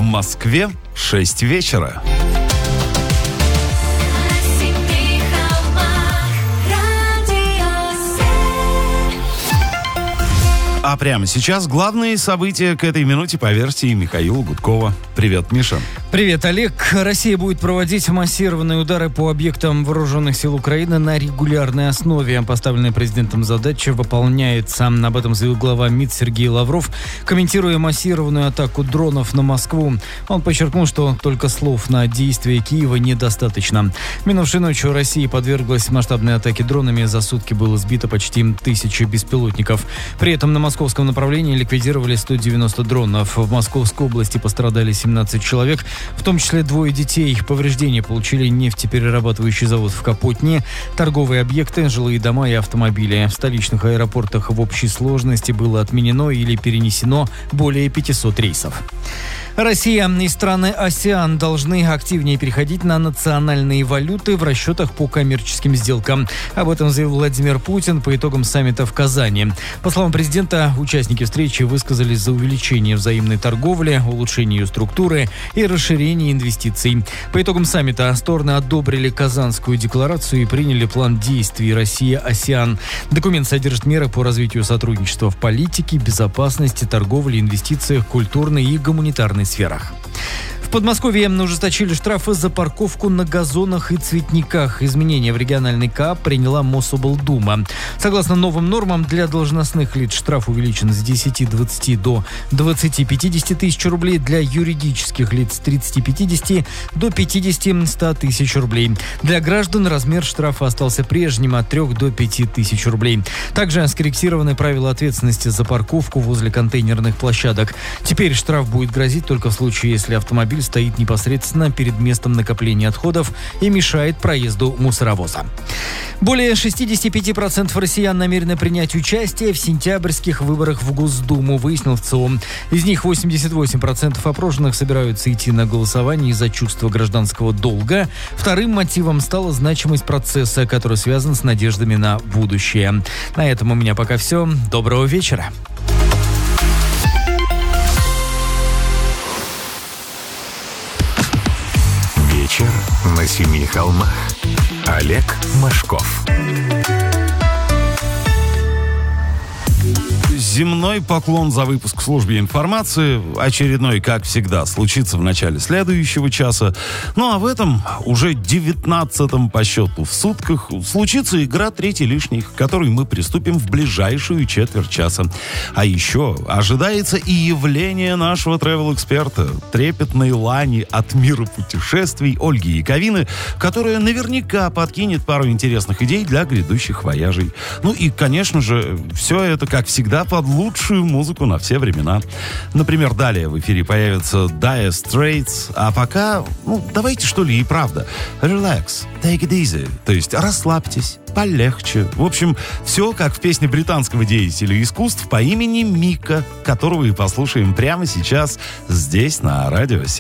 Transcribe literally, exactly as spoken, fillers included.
Москве шесть вечера. А прямо сейчас главные события к этой минуте по версии Михаила Гудкова. Привет, Миша. Привет, Олег. Россия будет проводить массированные удары по объектам вооруженных сил Украины на регулярной основе. Поставленная президентом задача выполняется. Об этом заявил глава МИД Сергей Лавров, комментируя массированную атаку дронов на Москву. Он подчеркнул, что только слов на действия Киева недостаточно. Минувшей ночью Россия подверглась масштабной атаке дронами. За сутки было сбито почти тысяча беспилотников. При этом на Москву В московском направлении ликвидировали сто девяносто дронов. В Московской области пострадали семнадцать человек, в том числе двое детей. Повреждения получили нефтеперерабатывающий завод в Капотне, торговые объекты, жилые дома и автомобили. В столичных аэропортах в общей сложности было отменено или перенесено более пятисот рейсов. Россия и страны АСЕАН должны активнее переходить на национальные валюты в расчетах по коммерческим сделкам. Об этом заявил Владимир Путин по итогам саммита в Казани. По словам президента, участники встречи высказались за увеличение взаимной торговли, улучшение ее структуры и расширение инвестиций. По итогам саммита стороны одобрили Казанскую декларацию и приняли план действий Россия-АСЕАН. Документ содержит меры по развитию сотрудничества в политике, безопасности, торговле, инвестициях, культурной и гуманитарной сферах. В Подмосковье ужесточили штрафы за парковку на газонах и цветниках. Изменения в региональный КАП приняла Мособлдума. Согласно новым нормам, для должностных лиц штраф увеличен с десяти-двадцати до двадцати-пятидесяти тысяч рублей, для юридических лиц с тридцати-пятидесяти до пятидесяти-ста тысяч рублей. Для граждан размер штрафа остался прежним от трёх до пяти тысяч рублей. Также скорректированы правила ответственности за парковку возле контейнерных площадок. Теперь штраф будет грозить только в случае, если автомобиль стоит непосредственно перед местом накопления отходов и мешает проезду мусоровоза. Более шестьдесят пять процентов россиян намерены принять участие в сентябрьских выборах в Госдуму, выяснил ВЦИОМ. Из них восемьдесят восемь процентов опрошенных собираются идти на голосование из-за чувства гражданского долга. Вторым мотивом стала значимость процесса, который связан с надеждами на будущее. На этом у меня пока все. Доброго вечера. Вечер на семи холмах. Олег Машков. Земной поклон за выпуск в службе информации. Очередной, как всегда, случится в начале следующего часа. Ну а в этом, уже девятнадцатом по счету в сутках, случится игра «Третий лишний», к которой мы приступим в ближайшую четверть часа. А еще ожидается и явление нашего тревел-эксперта, трепетной лани от мира путешествий Ольги Яковины, которая наверняка подкинет пару интересных идей для грядущих вояжей. Ну и, конечно же, все это, как всегда, под лучшую музыку на все времена. Например, далее в эфире появится Dire Straits, а пока, ну, давайте что ли и правда. Relax, take it easy, то есть расслабьтесь, полегче. В общем, все как в песне британского деятеля искусств по имени Мика, которого и послушаем прямо сейчас здесь на радио семь.